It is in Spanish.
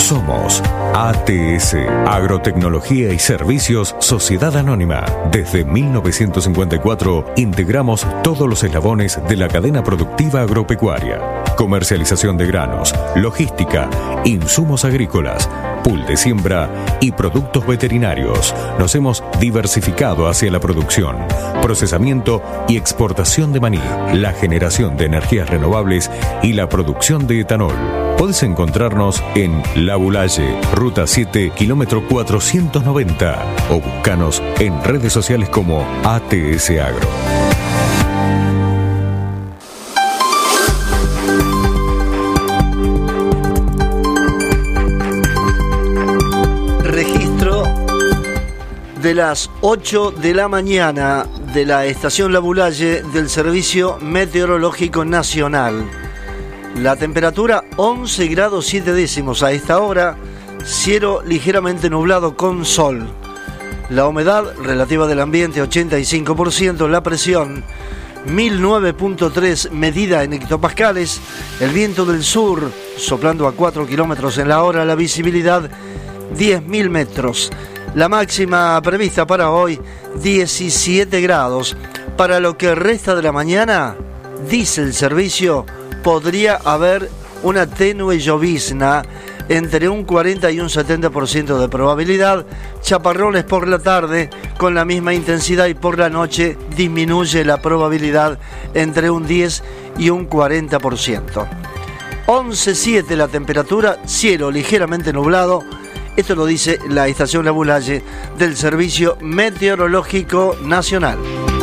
Somos ATS, Agrotecnología y Servicios Sociedad Anónima. Desde 1954 integramos todos los eslabones de la cadena productiva agropecuaria. Comercialización de granos, logística, insumos agrícolas, pool de siembra y productos veterinarios. Nos hemos diversificado hacia la producción, procesamiento y exportación de maní, la generación de energías renovables y la producción de etanol. Puedes encontrarnos en La Boulaye, Ruta 7, kilómetro 490 o búscanos en redes sociales como ATS Agro. Registro de las 8 de la mañana de la estación La Boulaye del Servicio Meteorológico Nacional. La temperatura 11 grados 7 décimos a esta hora, cielo ligeramente nublado con sol. La humedad relativa del ambiente 85%, la presión 1009.3 medida en hectopascales, el viento del sur soplando a 4 kilómetros en la hora, la visibilidad 10.000 metros. La máxima prevista para hoy 17 grados. Para lo que resta de la mañana, dice el servicio, podría haber una tenue llovizna entre un 40 y un 70% de probabilidad, chaparrones por la tarde con la misma intensidad y por la noche disminuye la probabilidad entre un 10 y un 40%. 11.7 la temperatura, cielo ligeramente nublado. Esto lo dice la estación La Boulaye del Servicio Meteorológico Nacional.